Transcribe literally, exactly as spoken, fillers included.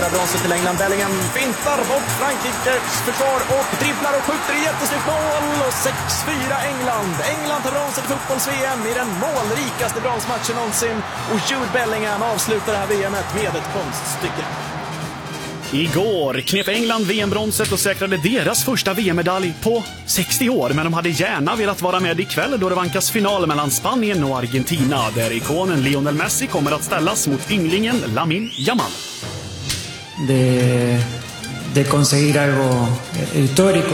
levererar bronset till England. Bellingham fintar bort Frankrikes försvar och dribblar och skjuter i jättesnyggt mål. Och sex fyra England. England tar bronset i fotbolls-V M i den målrikaste bronsmatchen någonsin. Och Jude Bellingham avslutar det här V M:et med ett konststycke. Igår knep England V M-bronset och säkrade deras första V M-medalj på sextio år. Men de hade gärna velat vara med ikväll då det vankas final mellan Spanien och Argentina, där ikonen Lionel Messi kommer att ställas mot ynglingen Lamine Yamal. De, de conseguir algo histórico.